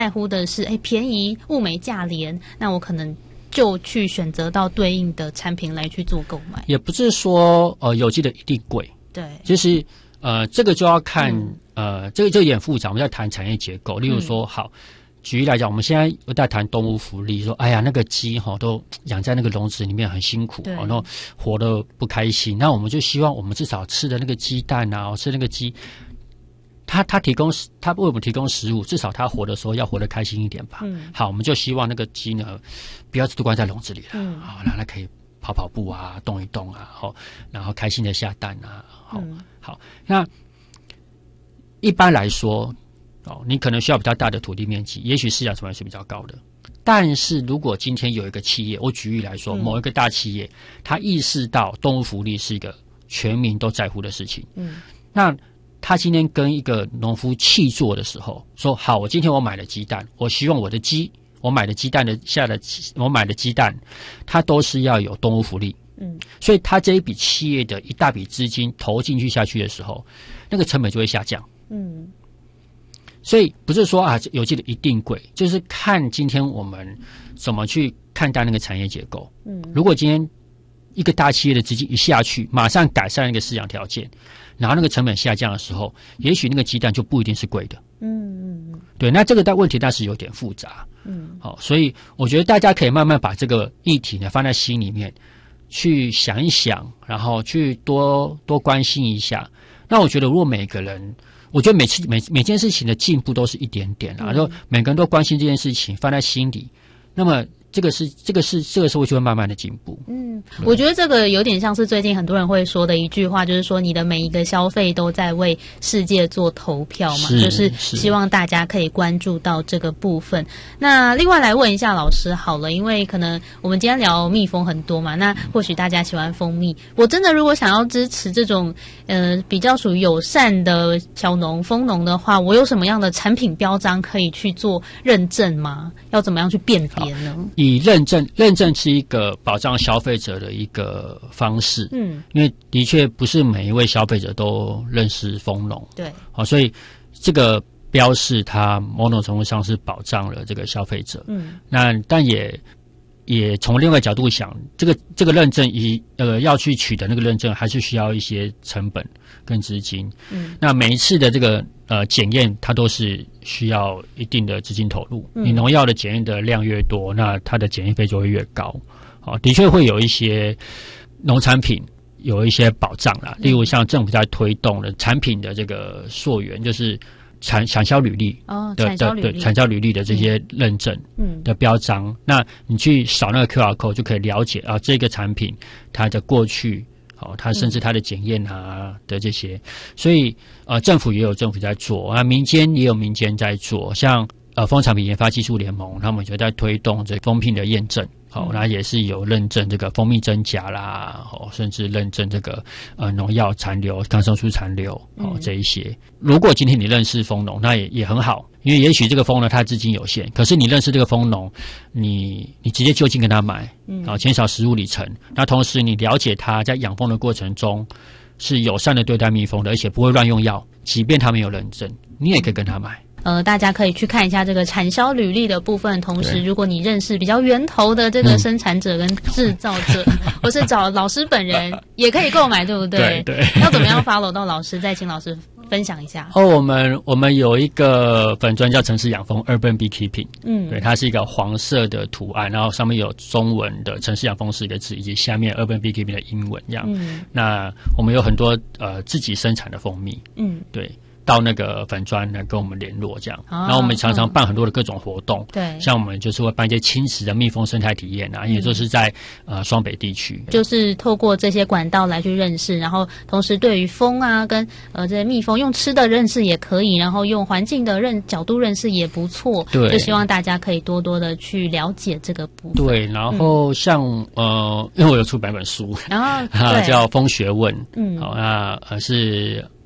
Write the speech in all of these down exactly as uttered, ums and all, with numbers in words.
在乎的是，哎，便宜物美价廉，那我可能就去选择到对应的产品来去做购买。 也不是说呃有机的一定贵， 对， 就是呃这个就要看、 嗯、 呃这个就有点复杂，我们在谈产业结构。例如说，好，举例来讲，我们现在有在谈动物福利，说哎呀那个鸡哈都养在那个笼子里面很辛苦，然后活得不开心，那我们就希望我们至少吃的那个鸡蛋啊，吃那个鸡。他他提供他为我们提供食物，至少他活的时候要活得开心一点吧。嗯，好，我们就希望那个鸡呢，不要都关在笼子里了，嗯，好，让它可以跑跑步啊，动一动啊，好，然后开心的下蛋啊，好，嗯、好。那一般来说，哦，你可能需要比较大的土地面积，也许市场成本是比较高的。但是如果今天有一个企业，我举例来说，嗯、某一个大企业，他意识到动物福利是一个全民都在乎的事情，嗯，那他今天跟一个农夫契作的时候，说好，我今天我买了鸡蛋，我希望我的鸡，我买的鸡蛋的下的，我买的鸡蛋，它都是要有动物福利，嗯，所以他这一笔企业的一大笔资金投进去下去的时候，那个成本就会下降，嗯，所以不是说啊有机的一定贵，就是看今天我们怎么去看待那个产业结构，嗯，如果今天一个大企业的资金一下去，马上改善那个市场条件。然后那个成本下降的时候，也许那个鸡蛋就不一定是贵的。嗯嗯嗯，对，那这个的问题但是有点复杂。嗯，好，所以我觉得大家可以慢慢把这个议题呢放在心里面，去想一想，然后去多多关心一下。那我觉得，如果每个人，我觉得每次每每件事情的进步都是一点点啊，然后、嗯、每个人都关心这件事情，放在心里，那么。这个是这个是这个社会就会慢慢的进步。嗯， 我觉得这个有点像是最近很多人会说的一句话，就是说你的每一个消费都在为世界做投票嘛，是就是希望大家可以关注到这个部分。那另外来问一下老师好了，因为可能我们今天聊蜜蜂很多嘛，那或许大家喜欢蜂蜜，我真的如果想要支持这种呃比较属于友善的小农蜂农的话，我有什么样的产品标章可以去做认证吗？要怎么样去辨别呢？ 以认证，认证是一个保障消费者的一个方式，嗯，因为的确不是每一位消费者都认识蜂农， 对， 好，所以这个标示它某种程度上是保障了这个消费者，嗯，那但也也从另外角度想，这个这个认证一呃要去取得那个认证，还是需要一些成本跟资金，嗯，那每一次的这个呃检验，它都是需要一定的资金投入，嗯、你农药的检验的量越多，那它的检验费就会越高。好，的确会有一些农产品有一些保障啦，例如像政府在推动的产品的这个溯源，就是产产销履历哦， 的的对产销履历的这些认证的标章，嗯、那你去扫那个 Q R code 就可以了解啊，这个产品它的过去。哦，它甚至它的检验啊的这些，所以呃，政府也有政府在做啊，民间也有民间在做，像呃，蜂产品研发技术联盟，他们就在推动这蜂品的验证。好，那也是有认证这个蜂蜜真假啦，哦，甚至认证这个呃农药残留、抗生素残留，哦这一些。如果今天你认识蜂农，那也也很好，因为也许这个蜂农他资金有限，可是你认识这个蜂农，你你直接就近跟他买，嗯，好，减少食物里程。那同时你了解他在养蜂的过程中是友善的对待蜜蜂的，而且不会乱用药，即便他没有认证，你也可以跟他买。 呃，大家可以去看一下这个产销履历的部分。同时，如果你认识比较源头的这个生产者跟制造者，嗯、或是找老师本人，也可以购买，对不对？ 对对。 要怎么样 follow 到老师？再请老师分享一下。 哦，我们我们有一个粉专叫城市养蜂 Urban Beekeeping， 嗯，对，它是一个黄色的图案，然后上面有中文的城市养蜂四个字，以及下面 Urban Beekeeping 的英文这样。嗯。那我们有很多呃自己生产的蜂蜜，嗯，对。到那个粉专来跟我们联络，这样，哦、然后我们常常办很多的各种活动，对、嗯，像我们就是会办一些亲子的蜜蜂生态体验啊，嗯、也就是在呃双北地区， 就是透过这些管道来去认识，然后同时对于蜂啊跟呃这些蜜蜂用吃的认识也可以，然后用环境的认角度认识也不错，对，就希望大家可以多多的去了解这个部分。 对，然后像、嗯、呃，因为我有出版本书，然后、啊、叫《蜂学问》，嗯，好，那呃是。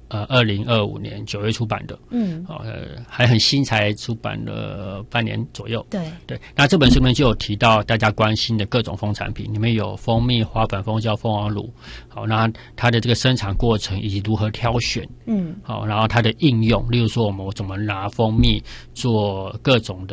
呃二零二五年九月出版的，嗯，呃还很新，才出版了半年左右。 对对，那这本书里面就有提到大家关心的各种蜂产品，里面有蜂蜜、花粉、蜂胶、蜂王乳，好，那它的这个生产过程以及如何挑选，嗯，好，然后它的应用，例如说我们怎么拿蜂蜜做各种的